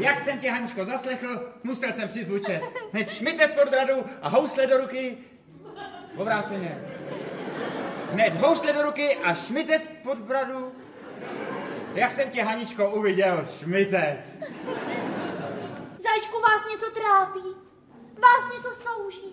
Jak jsem tě, Haničko, zaslechl, musel jsem přizvučet. Hned šmitec pod bradu a housle do ruky. Obráceně. Hned housle do ruky a šmitec pod bradu. Jak jsem tě, Haničko, uviděl, šmitec. Zajíčku, vás něco trápí? Vás něco souží?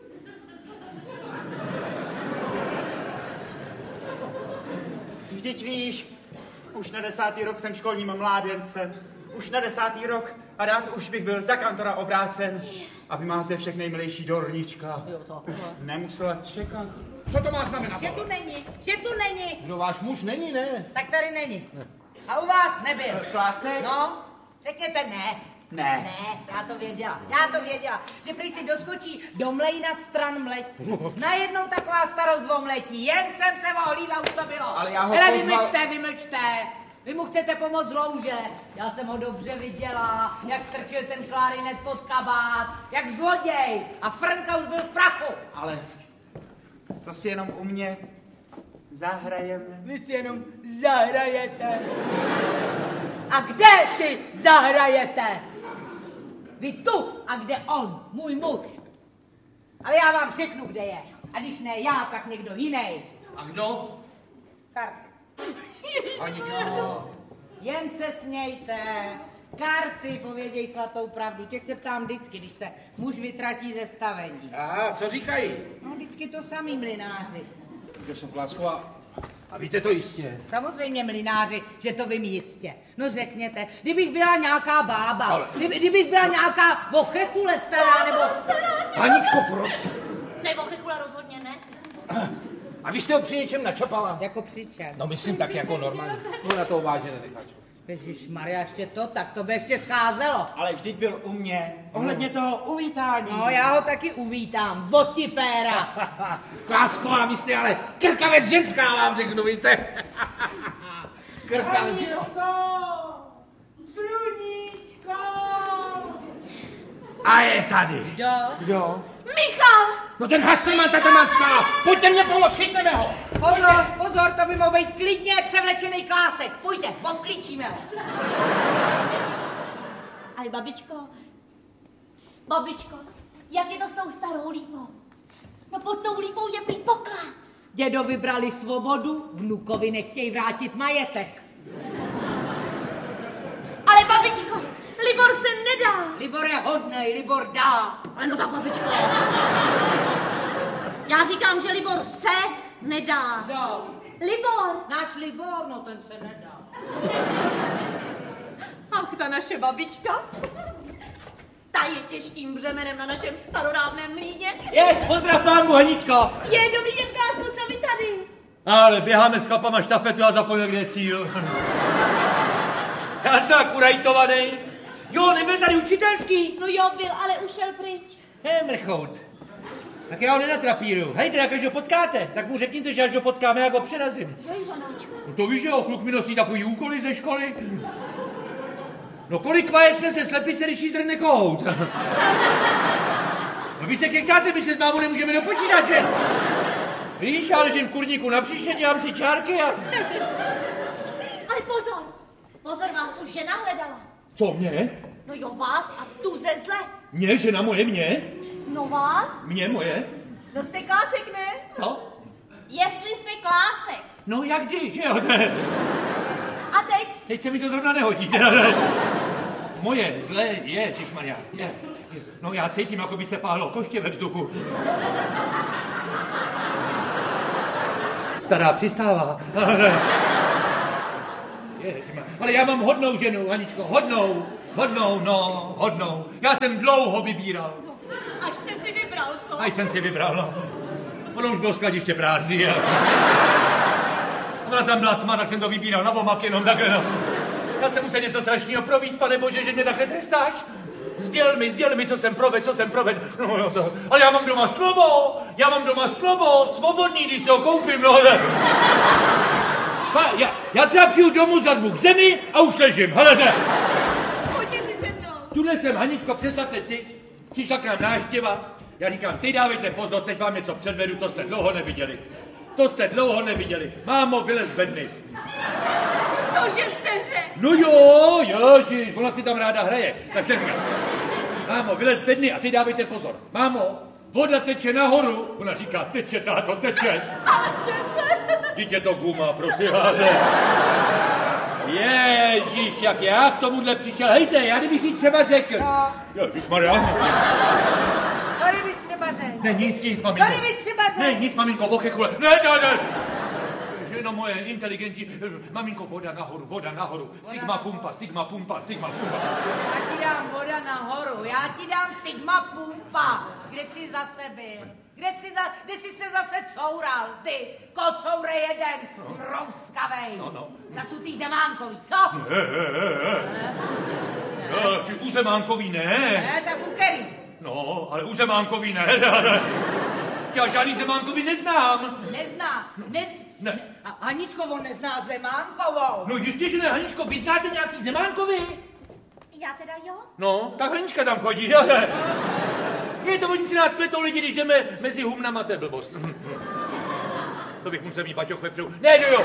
Vždyť víš, už na 10. rok jsem školním mládencem. Už na 10. rok a rád už bych byl za kantora obrácen, aby má ze všech nejmilejší Dornička. Už nemusela čekat. Co to má znamenat? Že tu není. No váš muž není, ne? Tak tady není. A u vás nebyl. Klásek? No, řekněte ne. Ne. Ne, já to věděla, že prý si doskočí do mlejna stran mletí. Najednou taková starost dvomletí, jen jsem se ohlídla, už to bylo. Ale já ho hele, pozval... vymlčte. Vy mu chcete pomoct louže. Já jsem ho dobře viděla, jak strčil ten klarinet pod kabát, jak zloděj. A Frnka už byl v prachu. Ale to si jenom u mě zahrajeme. Vy si jenom zahrajete. A kde si zahrajete? Vy tu a kde on, můj muž. Ale já vám řeknu, kde je. A když ne já, tak někdo jiný. A kdo? Karty. Haničko. Jen se smějte. Karty pověděj svatou pravdu. Těch se ptám vždycky, když se muž vytratí ze stavení. A co říkají? No vždycky to samý mlynáři. Já jsem Klásková. A víte to jistě? Samozřejmě mlynáři, že to vím jistě. No řekněte, kdybych byla nějaká bába, ale... kdybych byla nějaká vochechule stará, nebo... Haničko, proč? Ne, vochechula rozhodně ne. A vy jste ho při něčem načapala? Jako při čem? No myslím tak jako normálně. No na to vážené necháč. Ježišmarja, ještě to, tak to by ještě scházelo. Ale vždyť byl u mě, ohledně toho uvítání. No, já ho taky uvítám, votipéra. Klásková, vy jste ale krkavec ženská, vám řeknu, víte. Krkavec ženská. Sluníčko! A je tady. Kdo? Michal! No ten Hastelman, Tatrmanská, pojďte mě pomoct, chytneme ho. Pozor, to by mohl být klidně převlečený Klásek. Pojďte, obklíčíme ho. Ale babičko, jak je to s tou starou lípou? No pod tou lípou je prý poklad. Dědovi brali svobodu, vnukovi nechtějí vrátit majetek. Ale babičko, Libor se nedá. Libor je hodnej, Libor dá. Ale no tak babičko. Já říkám, že Libor se nedá. Dá. Libor. Náš Libor, no ten se nedá. Ach, ta naše babička. Ta je těžkým břemenem na našem starodávném mlýně. Pozdrav pánu, Haničko. Je, dobrý den, Klásku, co vy tady? Ale běháme s chlapama štafetu a zapomněl, kde je cíl. Já jsem tak urajtovaný. Jo, nebyl tady učitelský. No jo, byl, ale ušel pryč. Mrchout. Tak já ho nenatrapíru. Hejte, jak až ho potkáte, tak mu řekněte, že až ho potkáme, jak ho přerazím. No to víš, že jo, kluk mi nosí takový úkoly ze školy. No kolik vaječne se slepice, když jí zrne kohout. No vy se kektáte, my se s mámou nemůžeme do počítače. Víš, já ležím v kurníku na břiše, dělám si čárky a... Ale pozor, vás tu žena hledala. Co, mě? No jo, vás a tu ze zle. Mě, žena moje, mě? No vás? Mě, moje? No jste Klásek, ne? Co? Jestli jste Klásek. No jak kdy, že jo? A teď? Teď se mi to zrovna nehodí. Moje zlé je, ježišmarja, je. No já cítím, jako by se páhlo koště ve vzduchu. Stará přistává. Ale já mám hodnou ženu, Haničko, hodnou. Já jsem dlouho vybíral. Až jste si vybral, co? Až jsem si vybral, no. Ono už bylo skladiště prázdný. Ona tam byla tma, tak jsem to vybíral na omak jenom takhle, no. Já jsem musel něco strašného províct, pane Bože, že mě takhle trestáš. Sděl mi, co jsem provedl. No, to. Ale já mám doma slovo, svobodný, když se ho koupím, no. Já třeba přijdu domů, zazvu k zemi a už ležím, hele. Pojďte si se mnou. Tuhle jsem, Haničko, představte si, přišla k nám návštěva. Já říkám, ty dávejte pozor, teď vám něco předvedu, to jste dlouho neviděli. Mámo, vylez bedny. To že jste řekl? No jo, ježiš, ona si tam ráda hraje. Tak se říká, mámo, vylez z bedny a ty dávejte pozor. Mámo, voda teče nahoru. Ona říká, teče, táto, teče. Dítě to guma, prosím vás. Ježíš, jak já k tomuhle přišel. Hejte, já kdybych jí třeba řekl. No. Ježišmarja. Co kdybych třeba řekl? Ne, nic, maminko. Co kdybych třeba řekl? Ne, nic, maminko, ochechule. Ne. Ženo moje inteligentní. Maminko, voda nahoru. Sigma pumpa. Já ti dám voda nahoru, já ti dám sigma pumpa. Kde jsi zase byl? Kde jsi se zase coural, ty, kocoure jeden, mrouskavej. No. Zasutý Zemánkový, co? No, u Zemánkový ne. Ne, tak u který? No, ale u Zemánkový ne. Já žádný Zemánkový neznám. Nezná. Ne. A Haničko, on nezná Zemánkovou. No jistě, že ne, Haničko, vy znáte nějaký Zemánkový? Já teda jo? No, tak Hanička tam chodí. Je to, oni si nás pletou lidi, když jdeme mezi humnama, to je blbost. To bych musel mít baťoch vepředu. Ne, jo.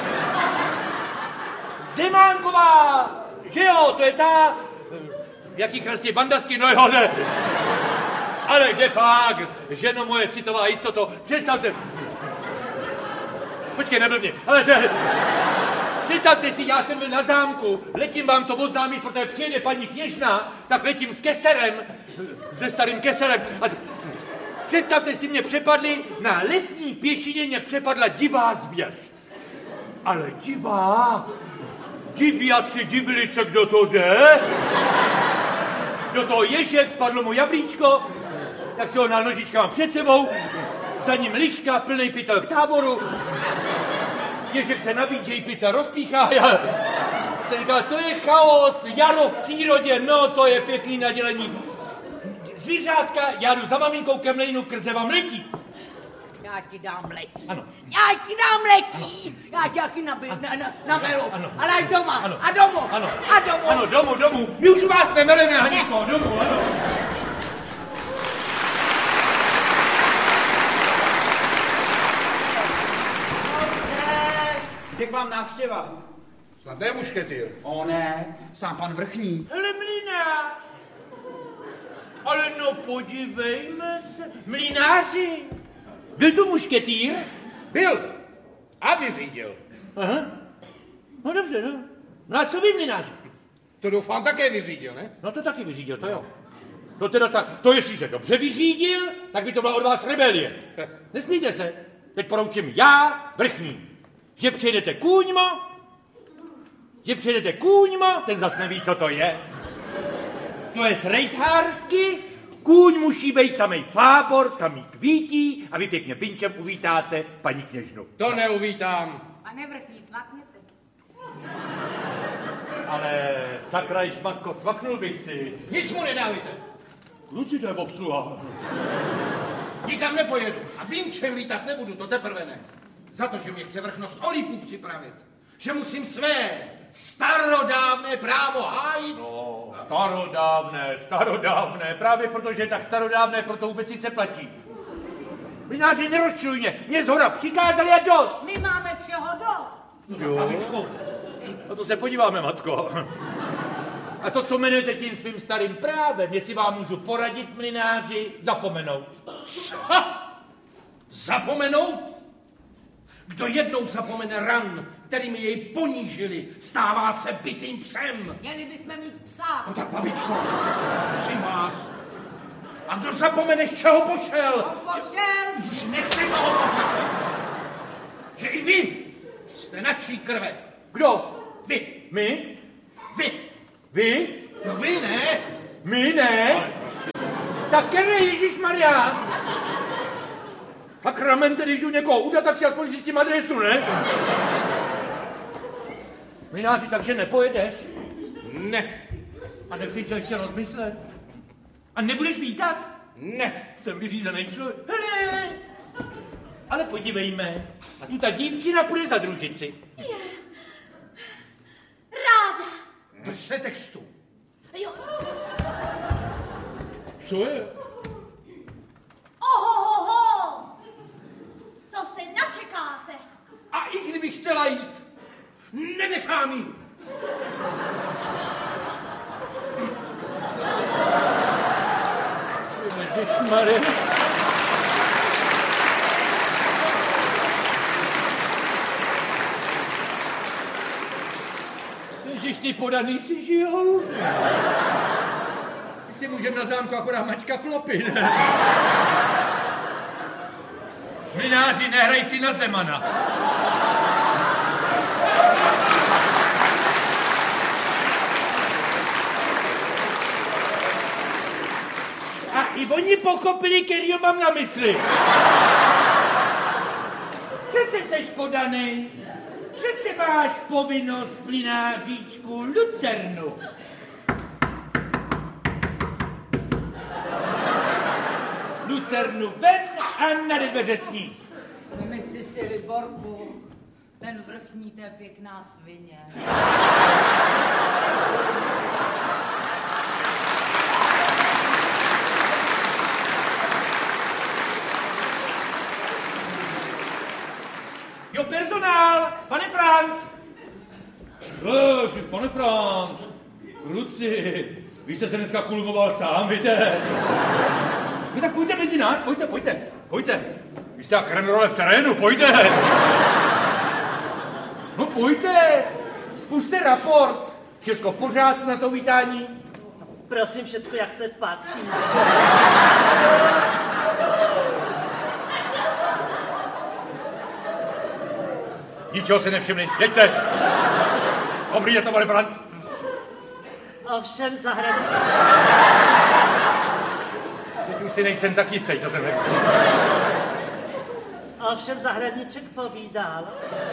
Zemánková, že jo, to je ta, jaký chrastě bandasky, no jo, ne. Ale kde pak, ženo moje citová jistoto, představte. Počkej, neblbně, ale představte si, já jsem byl na zámku, letím vám to oznámit, protože přijede paní kněžna, tak letím s keserem, se starým keserem. A představte si, mě přepadli, na lesní pěšině mě přepadla divá zvěř. Ale divá, diviaci divili se, kdo to jde. Do toho ježek, spadlo mu jablíčko, tak se ho na nožička mám před sebou, za ním liška, plnej pytel k táboru. Ježek se nabídže, pytel rozpíchá. Já jsem říkal, to je chaos, jaro v přírodě, no to je pěkný nadělení. Zvířátka, já jdu za maminkou ke mlejnu, krze vám letí. Já ti dám letí. Ano. Já ti dám letí. Já ti taky naberu. Ano. Ale až doma. Ano. A domů. Ano. A domů. Ano, domů. My už vás nemeleme, Haničko, domů, ano. Je k vám návštěva. Snad ne mušketýr. O ne, sám pan vrchní. Hele, mlynář. Ale no podívejme se. Mlynáři. Byl tu mušketýr? Byl a vyřídil. Aha. No dobře, no. No a co vy, mlynáři? To doufám také vyřídil, ne? No to taky vyřídil, to jo. No teda tak, to jestliže dobře vyřídil, tak by to byla od vás rebelie. Nesmíte se. Teď poroučím já, vrchní. Že přijedete kůňmo, ten zas neví, co to je. To je rejthársky, kůň musí být samej fábor, samý kvítí a vy pěkně pinčem uvítáte paní kněžnu. To neuvítám. Pane vrchní, cvakněte se. Ale sakra, šmatko, cvaknul bych si. Nic mu nedávajte. Kluci, to je obsluha. Nikam nepojedu a vím, čem lítat nebudu, to teprve ne. Za to, že mě chce vrchnost Olipu připravit. Že musím své starodávné právo hájit. No, starodávné, právě protože je tak starodávné, proto vůbec sice platí. Mlynáři, nerozčiluj mě zhora přikázali a dost. My máme všeho dost. Jo, a to se podíváme, matko. A to, co jmenujete tím svým starým právem, jestli vám můžu poradit, mlynáři, zapomenout. Co? Zapomenout? Kdo jednou zapomene ran, kterými jej ponížili, stává se bitým psem. Měli bychom mít psa. No tak, babičko, prosím vás. A kdo zapomene, z čeho pošel? Už nechceme ho pořád. Že i vy jste naší krve. Kdo? Vy. My? Vy. Vy? No vy ne. My ne? Tak který, Ježišmarja? Sakramente, když jdu někoho udat, tak si aspoň zjistím adresu, ne? Mlynáři, takže nepojedeš? Ne. A nechci se ještě rozmyslet? A nebudeš vítat? Ne. Jsem vyřízený člověk. Hele! Ale podívejme. A tu ta dívčina půjde za družici. Ráda. Drž se textu. Jo. Co je? Ohohoho. To se načekáte. A i kdybych chtěla jít, nenechám jí. Ježišmarja. Ježiš, ty podaný si žijou. My si můžeme na zámku akorát mačka klopit. Mlynáři, nehraj si na Zemana. A i oni pochopili, kterýho mám na mysli. Přece seš podanej. Přece máš povinnost, mlynáříčku, lucernu. Lucernu ven a na dveře s ní. Vymysli si, Liborku, ten vrchní, to je pěkná svině. Jo, personál, pane Franc. Ježiš, pane Franc. Kluci, vy jste se dneska kulmoval sám, víte? No tak pojďte mezi nás, pojďte. Vy jste jak Renrole v terénu, pojďte. No pojďte, spuste raport. Všechno v pořádku na to vítání? Prosím, všetko, jak se patří. Ničeho se nevšimli, jeďte. Dobrý je to, pane Franc. Ovšem zahraničí. Teď už si nejsem tak jistý, co jsem řekl. Ovšem zahradníček povídal,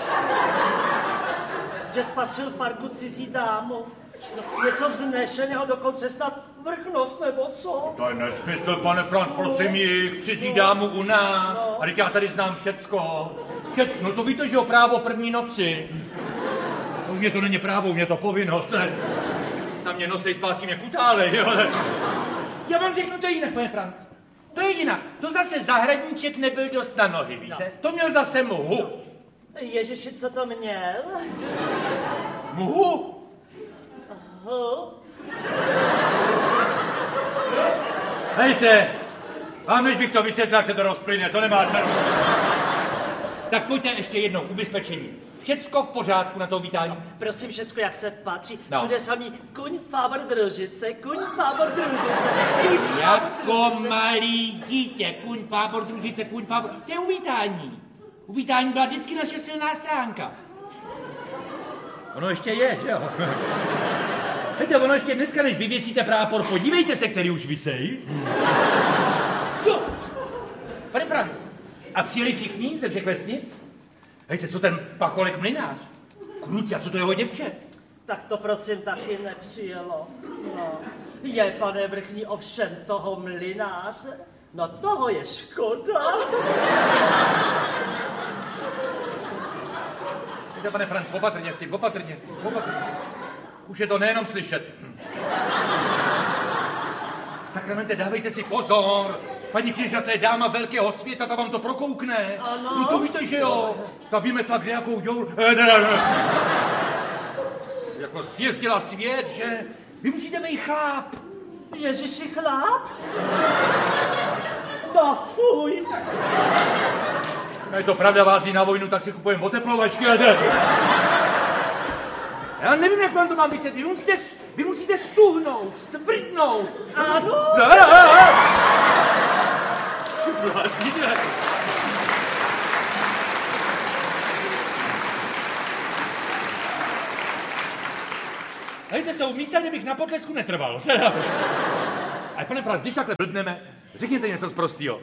že spatřil v parku cizí dámu. No, něco vznešeného, dokonce snad vrchnost, nebo co? To je nesmysl, pane Franc, prosím jich, cizí dámu u nás. A teď já tady znám všecko. No to víte, že jo, právo první noci. U mě to není právo, u mě to povinnost. Na mě nosej zpátky, mě kutálej, jo. Já vám řeknu, to je jinak, pane Franc. To je jinak. To zase zahradníček nebyl dost na nohy, víte? No. To měl zase muhu. Ježiši, co to měl? Muhu? Hejte, vám než bych to vysvětlil, se to rozplyne, to nemá cenu. Tak pojďte ještě jednou, ubezpečení. Všecko v pořádku na to vítání? No, prosím, všecko, jak se patří. No. Všude samý kuň, fábor, družice, kuň, fábor, družice. Jako malý dítě, kuň, fábor, družice, kuň, fábor. To je uvítání. Uvítání byla vždycky naše silná stránka. Ono ještě je, že jo? Víte, ono ještě dneska, než vyvěsíte prápor, podívejte se, který už visej. Jo. Pane Franc, a přijeli všichni ze všech vesnic? Hejte, co ten pacholek mlynář? Kluci, a co to jeho děvče? Tak to prosím taky nepřijelo. No. Je, pane vrchní, ovšem toho mlynáře? No toho je škoda. Hejte, pane Franc, opatrně s tím, opatrně. Už je to nejenom slyšet. Sakramente, dávejte si pozor. Paní kněžna, to je dáma velkého světa, ta vám to prokoukne. Ano. No to víte, že jo. Ta vymetla nějakou děur. Jako zjezdila svět, že? Vy musíte být chláp. Ježiši, chláp? No fuj. Je to pravda, vás jí na vojnu, tak si kupujeme oteplovačky. Já nevím, jak vám to mám vysvětlit. Vy musíte stuhnout, stvrdnout. Ano. Hejte se, umístěli bych na potlesku netrval. A pane Franc, když takhle blbneme, řekněte něco z prostýho.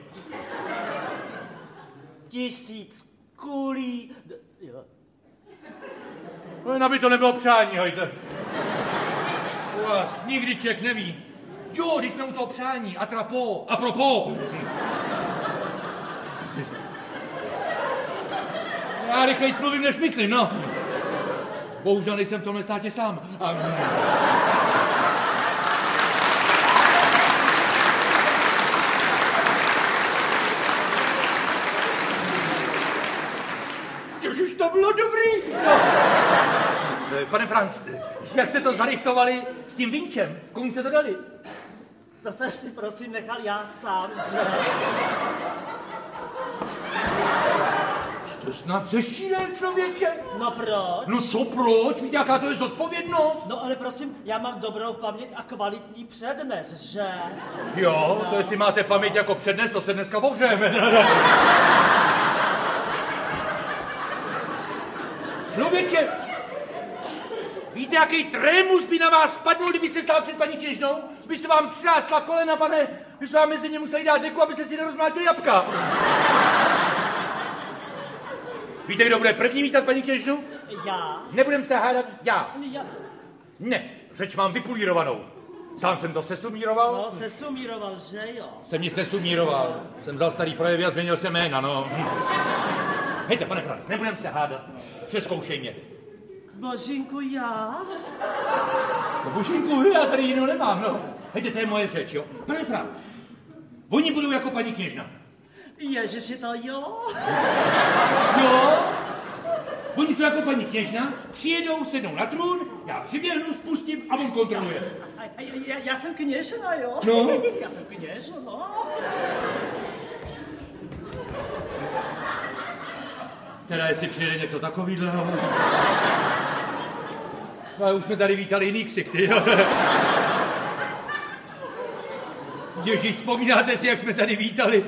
1000 kulí. Jo. No, aby to nebylo přání, hejte. U vás nikdy člověk neví. Jo, když jsme u toho přání, apropos. Já rychleji mluvím, než myslím, no. Bohužel nejsem v tomhle státě sám. Už to bylo dobrý. No. Pane Franc, jak se to zarychtovali s tím vinčem? Komu se to dali? To jsem si prosím nechal já sám, že? To snad zešílel, člověče? No proč? No co proč? Víte, jaká to je zodpovědnost? No ale prosím, já mám dobrou paměť a kvalitní přednes, že? Jo, to jestli máte paměť jako přednes, to se dneska pohřejeme. Člověče, víte, jaký trémus by na vás spadnul, kdyby se stál před paní kněžnou? By se vám třásla kolena, pane, by se vám mezi ně museli dát deku, aby se si nerozmlátili jabka. Víte, kdo bude první vítat paní kněžnu? Já? Nebudem se hádat, já. Já. Ne, řeč mám vypulírovanou. Sám jsem to sesumíroval. No, sesumíroval, že jo? Jsem ji sesumíroval. Jsem vzal starý projevy a změnil jsem jména, no. Hejte, pane Franc, nebudem se hádat. Přezkoušej mě. Božínku, já? No, Božínku, já tady jinou nemám, no. Hejte, to je moje řeč, jo. Pane Franc, oni budou jako paní kněžna. Ježiši, to jo? Jo? Oni jsou jako paní kněžna, přijedou, sednou na trůn, já přiběhnu, spustím a on kontroluje. Já jsem kněžna, jo? No. Já jsem kněžna, no. Teda jestli přijede něco takovýhleho. No a už jsme tady vítali jiný ksichty, jo. Ježíš, vzpomínáte si, jak jsme tady vítali?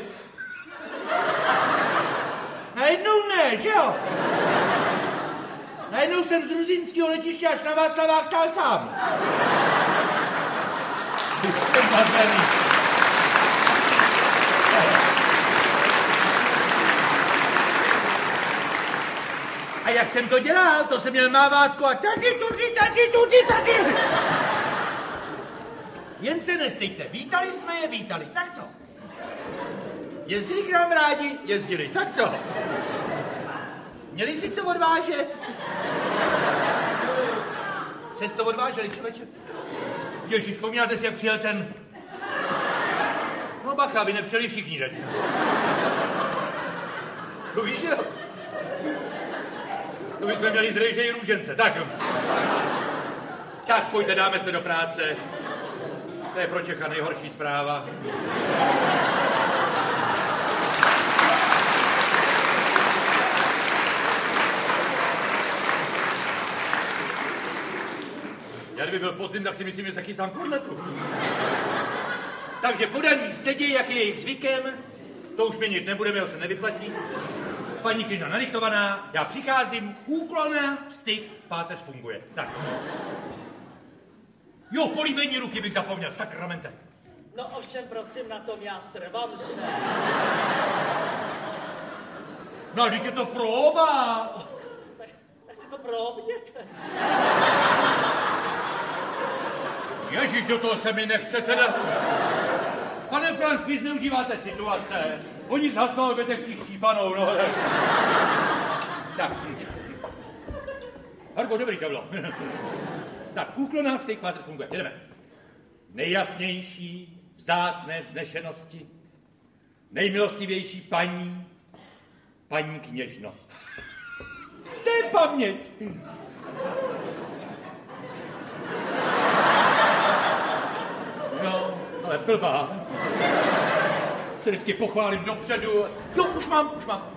Najednou ne, že jo? Najednou jsem z Ruzínského letiště až na Václavách stál sám. A jak jsem to dělal, to jsem měl mávátko a tady. Jen se nestejte, vítali jsme je, vítali, tak co? Jezdili k nám rádi, jezdili, tak co? Měli si co odvážet? Jste to odváželi, člověče? Ježíš, vzpomínáte si, jak přijel ten... No bacha, aby nepřijeli všichni, teď. To víš, jo? To bychom měli z rejže i růžence, tak jo. Tak pojďte, dáme se do práce. To je pro Čecha nejhorší zpráva. Já kdyby byl podzim, tak si myslím, že se chystám kotletu. Takže podaní sedí, jak je jejich zvykem. To už měnit nebudeme, ho se nevyplatí. Paní kněžna nadiktovaná, já přicházím, úklona, styk, páteř funguje. Tak. Jo, políbení ruky bych zapomněl, sakramente. No ovšem, prosím, na tom já trvám, že... No, teď je to próba. Tak si to probněte. Ježíš, do toho se mi nechce teda. Pane Franc, vy zneužíváte situace. Oni zhasnou, ale budete chtít štípanou, no. Tak. Harko, dobrý to bylo. Tak, úklona v těch páteř funguje. Jedeme. Nejjasnější, vzácné vznešenosti, nejmilostivější paní kněžno. To je paměť. No, ale blbá. Se vždycky pochválím dopředu. Jo, už mám.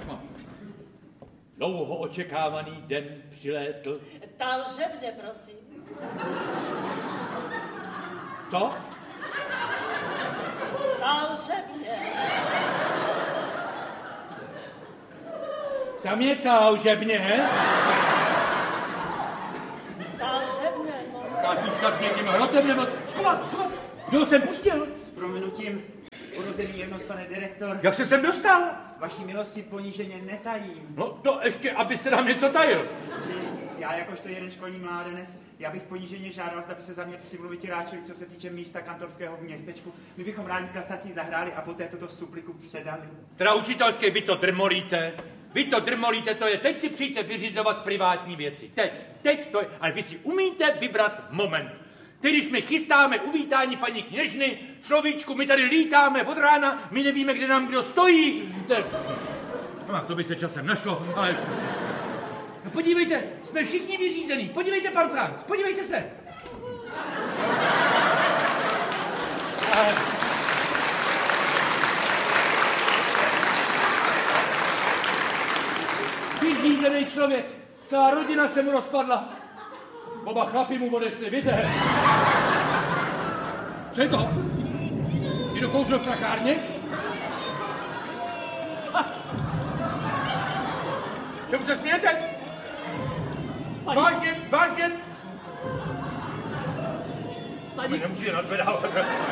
Dlouho očekávaný den přilétl. Talžebně, prosím. Co? Talžebně. Tam je talžebně. Talžebně, no. Kátička s měkkým hrotem, nebo... Skovat. Kdo jsem pustil? S prominutím, urozený jemnost, pane direktor. Jak se sem dostal? Vaší milosti poníženě netajím. No to ještě, abyste nám něco tajil. Já jakožto jeden školní mládenec, já bych poníženě žádal, zda by se za mě přimluviti ráčili, co se týče místa kantorského v městečku. My bychom rádi kasací zahráli a poté toto supliku předali. Teda učitelské, vy to drmolíte, to je, teď si přijďte vyřizovat privátní věci. Teď to je, ale vy si umíte vybrat moment. Teď, když my chystáme uvítání paní kněžny, človíčku, my tady lítáme od rána, my nevíme, kde nám kdo stojí. No, to by se časem našlo, ale... No podívejte, jsme všichni vyřízení. Podívejte, pan Franc, podívejte se. Vyřízený člověk. Celá rodina se mu rozpadla. Oba chlapi mu odešli, vidíte? Co je to? Jdu kouřil v prachárně? Čemu se smějete? Vážně, vážně? Paní... Nemůžu je nadvedat.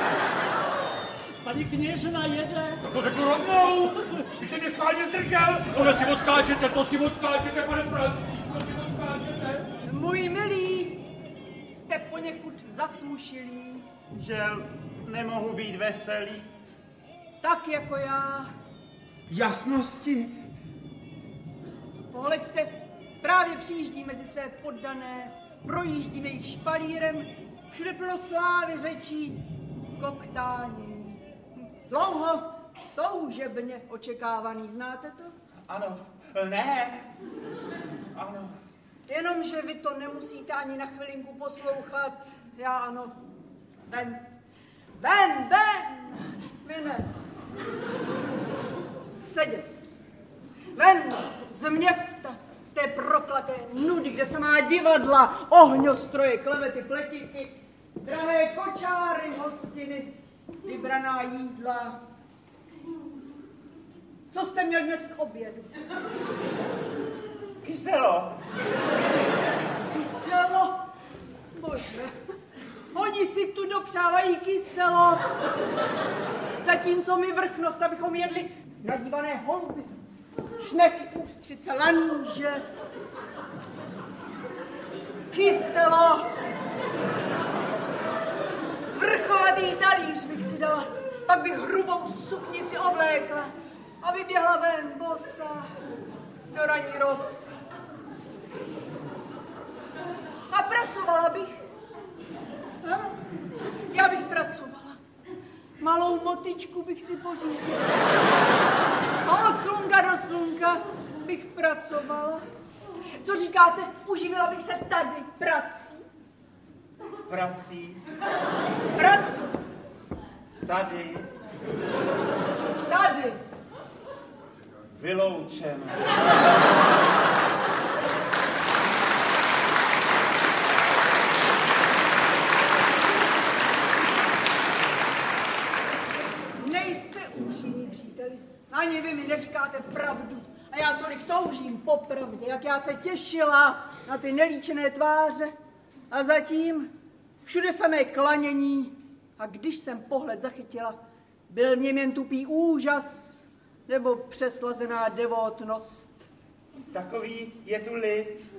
Paní kněžna jede. No to řeknu rovnou. Vy jste mě schválně zdržel. Tohle si odskáčete, to si odskáčete, pane Franc. To si odskáčete. Můj milý, jste poněkud zasmušilý. Žel, nemohu být veselý. Tak jako já. Jasnosti. Pohleďte, právě přijíždí mezi své poddané, projíždíme jich špalírem, všude plno slávy, řečí, koktání. Dlouho, toužebně očekávaný, znáte to? Ano, ne. Ano. Jenomže vy to nemusíte ani na chvilinku poslouchat, já ano. Ven, ven, ven, vy ne. Sedět. Ven z města, z té proklaté nudy, kde se má divadla, ohňostroje, klevety, pletíky, drahé kočáry, hostiny, vybraná jídla. Co jste měl dnes k obědu? Kyselo. Kyselo? Bože, oni si tu dopřávají kyselo. Zatímco my vrchnost, abychom jedli nadívané holuby, šneky, ústřice, lanže. Kyselo. Vrcholatý talíř bych si dala, pak bych hrubou suknici oblékla a vyběhla ven bosa do ranní rosy. A pracovala bych. Ano, já bych pracovala. Malou motičku bych si pořídila. A od slunka do slunka bych pracovala. Co říkáte? Uživila bych se tady prací. Prací. Prací. Tady. Tady. Vyloučeno. Nejste upřímní příteli. Ani vy mi neříkáte pravdu. A já tolik toužím po pravdě, jak já se těšila na ty nelíčené tváře. A zatím všude samé klanění. A když jsem pohled zachytila, byl v něm jen tupý úžas nebo přeslazená devotnost. Takový je tu lid.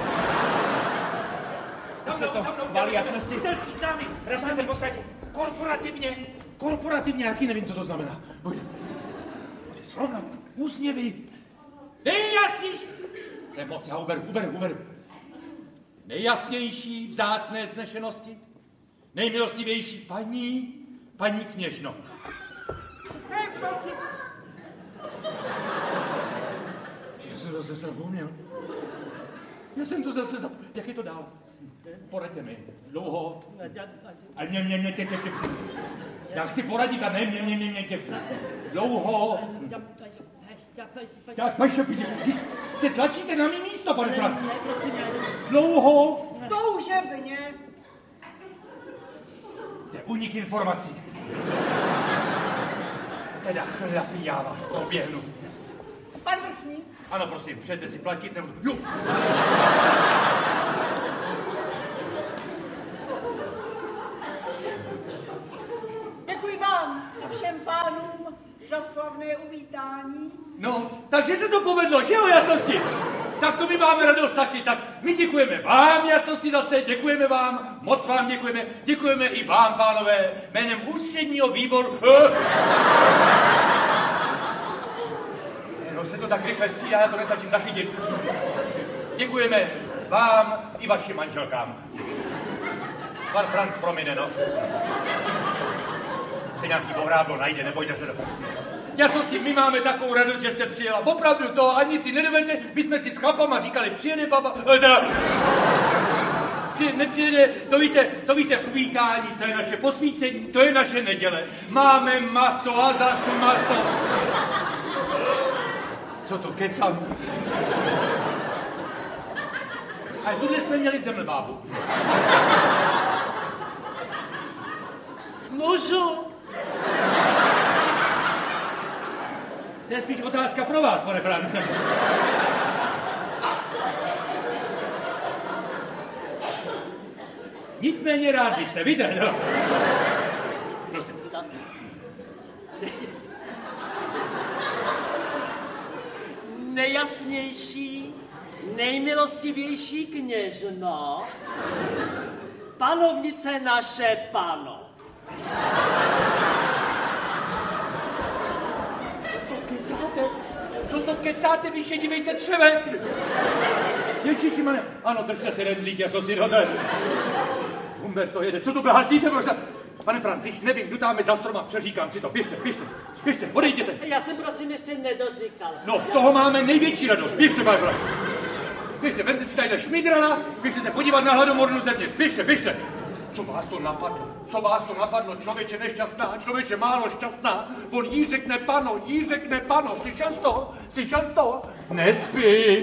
Se to valí jasnosti. Telský s námi. Ražte se posadit. Korporativně, jaký nevím, co to znamená. Pojďte srovnat úsměvy. Nejjasnější. Ne moc, já uberu. Nejjasnější, vzácné vznešenosti. Nejmilostivější paní kněžno. Já jsem to zase zapomněl. Jak je to dál? Poraďte mi. Dlouho. A mě. Já chci poradit a ne mě. Dlouho. Se tlačíte na mý místo, pane Franc. Dlouho. Toužebně. To je únik informací. Teda chlapi, já vás poběhnu. Pan vrchní. Ano, prosím, přejete si platit nebo... Jo. Děkuji vám a všem pánům za slavné uvítání. No, takže se to povedlo, že jo, jasnosti? Tak to my máme radost taky, tak my děkujeme vám, jasnosti zase, děkujeme vám, moc vám děkujeme i vám, pánové, jménem ústředního výboru... No se to tak rychle střídá, já to nestačím zachytit. Děkujeme vám i vašim manželkám. Pan Franc promine, no. Se nějaký bohrádlo najde, nebojte se. Já co si, my máme takovou radost, že jste přijela. Opravdu to ani si nedovedete, my jsme si s chlapama říkali, přijede baba, nepřijede, to víte, uvítání, to je naše posvícení, to je naše neděle. Máme maso a zas maso. Co to kecám? A tuhle jsme měli zemlbábu. Můžu? To je spíš otázka pro vás, pane France. Nicméně rád byste, víte, no. Prosím. Nejjasnější, nejmilostivější kněžno, panovnice naše pano. Co to kecáte, když je dívejte třeve? Ježišimane, ano, držte se rendlík, já jsem si dotel. Humberto jede, co to blázdíte, možná? Pane Františ, nevím, kdo tam je za stroma, přeříkám si to, běžte, odejděte. Já jsem prosím ještě nedoříkal. No, z toho máme největší radost, běžte, pane Františ. Běžte, vemte si tadyhle šmidrala, běžte se podívat na hladomornu zevnitř, běžte. Co vás to napadlo, člověče nešťastná, člověče málo šťastná, on jí řekne pano, slyšel to? Nespí.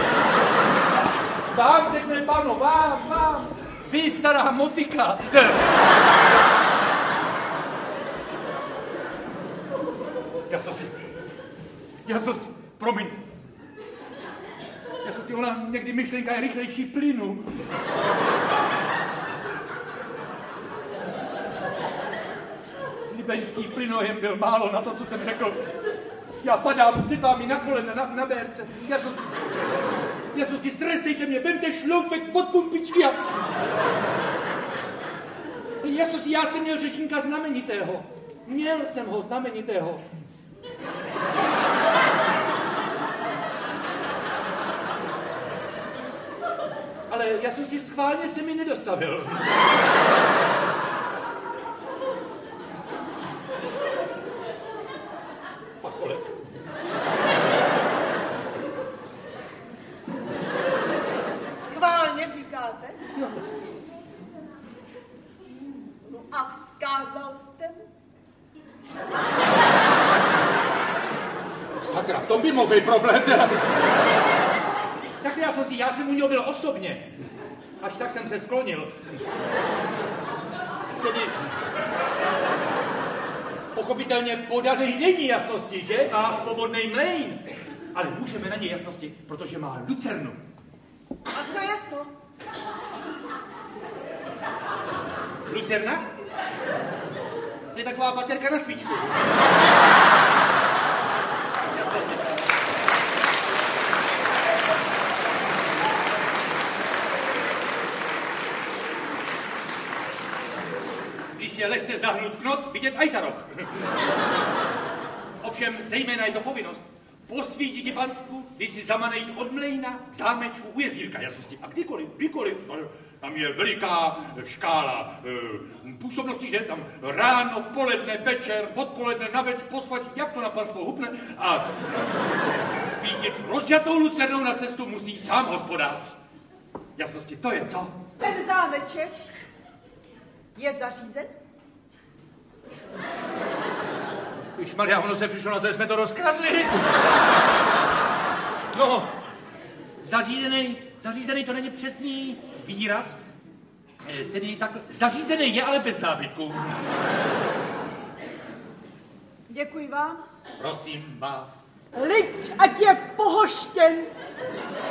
Vám řekne pano, vám, vy stará motika. Já jsem si, promiň. Já jsem si, ona někdy myšlenka je rychlejší plynu. Libeňský plynohem byl málo na to, co jsem řekl. Já padám před vámi na kolena, na berce. Já jsem si, strestejte mě, vemte šloufek od pumpičky a... Já jsem měl řečníka znamenitého. Měl jsem ho znamenitého. Ale já jsem si schválně se mi nedostavil. Pakolek. Schválně říkáte? No a vzkázal jste mu? Sakra, v tom by mohl být problém. Tak já jsem u něho byl osobně. Až tak jsem se sklonil. Tedy pochopitelně podaný není jasnosti, že? Má svobodný mlejn. Ale můžeme na něj jasnosti, protože má lucernu. A co je to? Lucerna? To je taková baterka na svíčku. Když je lehce zahnut knot, vidět aj za roh. Ovšem, zejména je to povinnost. Posvítit panstvu, když si zamanejít od mlejna k zámečku u jezdírka jasnosti. A kdykoliv. Tam je veliká škála působností, že tam ráno, poledne, večer, odpoledne, na več, posvať, jak to na panstvo hupne. A svítit rozžatou lucernou na cestu musí sám hospodář. Jasnosti, to je co? Ten zámeček je zařízen? Ježmarja, ono se přišlo na to, že jsme to rozkradli. No, zařízený to není přesný výraz. Tedy tak, zařízený je, ale bez nábytku. Děkuji vám. Prosím vás. Lid, ať je pohoštěn.